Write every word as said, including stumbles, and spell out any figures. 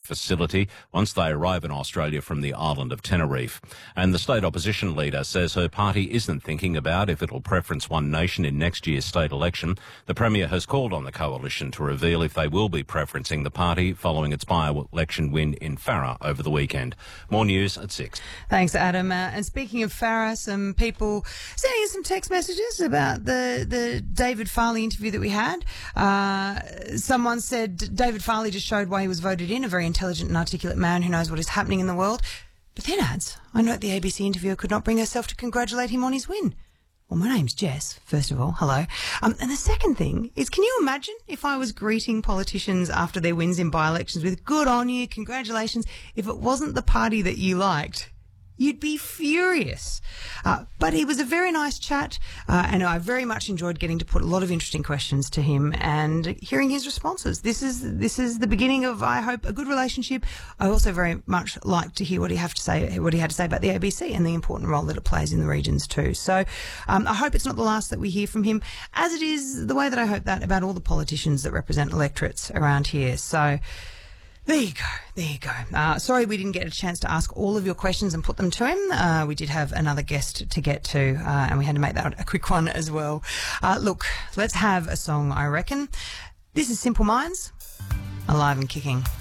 facility once they arrive in Australia from the island of Tenerife. And the state opposition leader says her party isn't thinking about if it'll preference One Nation in next year's state election. The Premier has called on the coalition to reveal if they will be preferencing the party following its by-election win in Farrer over the weekend. More news at six. Thanks, Adam. Uh, and speaking of Farrer, some people sending us some text messages about the, the David Farley interview that we had. Uh, someone said David Farley just showed why he was voted in, a very intelligent and articulate man who knows what is happening in the world. But then adds, I note the A B C interviewer could not bring herself to congratulate him on his win. Well, my name's Jess, first of all. Hello. Um, and the second thing is, can you imagine if I was greeting politicians after their wins in by-elections with good on you, congratulations, if it wasn't the party that you liked? You'd be furious. Uh, but it was a very nice chat, uh, and I very much enjoyed getting to put a lot of interesting questions to him and hearing his responses. This is this is the beginning of, I hope, a good relationship. I also very much like to hear what he have to say, what he had to say about the A B C and the important role that it plays in the regions too. So um, I hope it's not the last that we hear from him, as it is the way that I hope that about all the politicians that represent electorates around here. So there you go. There you go. Uh, sorry we didn't get a chance to ask all of your questions and put them to him. Uh, we did have another guest to get to, uh, and we had to make that a quick one as well. Uh, look, let's have a song, I reckon. This is Simple Minds, Alive and Kicking.